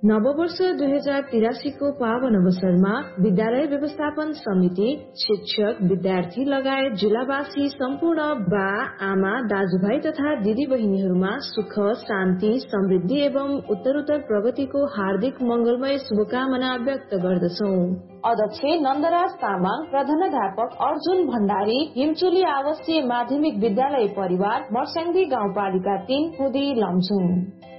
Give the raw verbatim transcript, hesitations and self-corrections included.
नववर्ष दुई हजार तिरासी को पावन अवसरमा विद्यालय व्यवस्थापन समिति, शिक्षक, विद्यार्थी लगायत जिल्लावासी सम्पूर्ण बा, आमा, दाजुभाइ तथा दिदी बहिनीहरूमा सुख, शान्ति, समृद्धि एवं उत्तरोत्तर प्रगतिको हार्दिक मंगलमय शुभकामना व्यक्त गर्दछौ। अध्यक्ष नन्दराज तामाङ, प्रधानाध्यापक अर्जुन भण्डारी, हिमचुली आवासीय माध्यमिक विद्यालय परिवार, मर्स्याङ्दी गाउँपालिका तीन, पुदी लमजुङ।